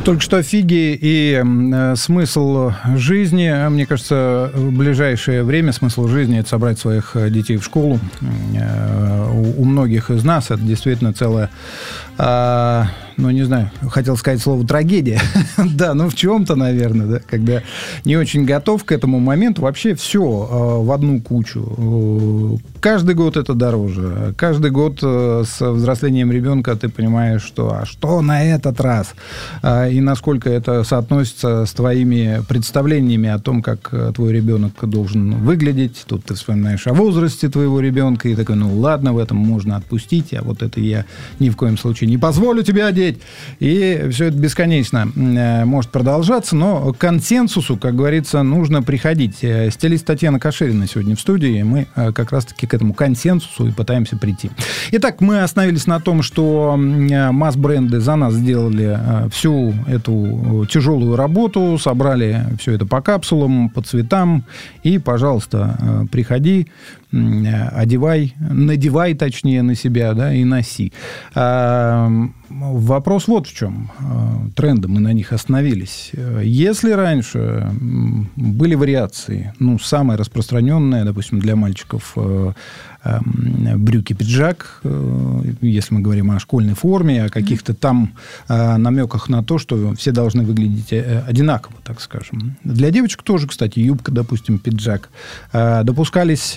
Только что фиги и смысл жизни. Мне кажется, в ближайшее время смысл жизни – это собрать своих детей в школу. У многих из нас это действительно целая, не знаю, хотел сказать слово «трагедия». Да, в чем-то, наверное, да, когда не очень готов к этому моменту. Вообще все в одну кучу. Каждый год это дороже. Каждый год с взрослением ребенка ты понимаешь, что на этот раз? И насколько это соотносится с твоими представлениями о том, как твой ребенок должен выглядеть. Тут ты вспоминаешь о возрасте твоего ребенка и такой, ладно, в этом можно отпустить, а вот это я ни в коем случае не позволю тебе одеть. И все это бесконечно может продолжаться, но к консенсусу, как говорится, нужно приходить. Стилист Татьяна Каширина сегодня в студии, и мы как раз-таки к этому консенсусу и пытаемся прийти. Итак, мы остановились на том, что масс-бренды за нас сделали всю эту тяжелую работу, собрали все это по капсулам, по цветам, и, пожалуйста, приходи, надевай, точнее, на себя, да, и носи. Вопрос вот в чем. Тренды, мы на них остановились. Если раньше были вариации, самая распространенная, допустим, для мальчиков брюки-пиджак, если мы говорим о школьной форме, о каких-то там намеках на то, что все должны выглядеть одинаково, так скажем. Для девочек тоже, кстати, юбка, допустим, пиджак. Допускались,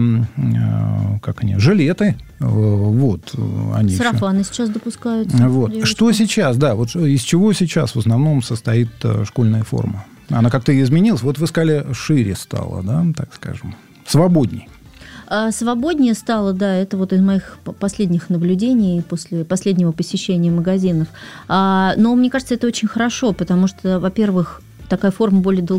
жилеты. Они сарафаны сейчас допускаются. Что сейчас, из чего сейчас в основном состоит школьная форма? Она как-то изменилась. Вот вы сказали, шире стала, да, так скажем, свободней. Свободнее стало, да, это вот из моих последних наблюдений после последнего посещения магазинов. Но мне кажется, это очень хорошо, потому что, во-первых, такая форма более